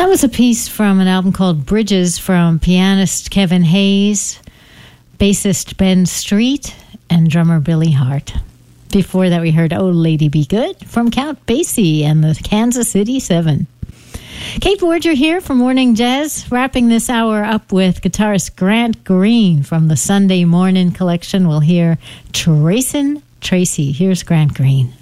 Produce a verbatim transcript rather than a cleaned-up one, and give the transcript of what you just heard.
That was a piece from an album called Bridges from pianist Kevin Hayes, bassist Ben Street, and drummer Billy Hart. Before that, we heard Oh Lady Be Good from Count Basie and the Kansas City Seven. Kate Borger here for Morning Jazz, wrapping this hour up with guitarist Grant Green from the Sunday Morning Collection. We'll hear Tracin' Tracy. Here's Grant Green.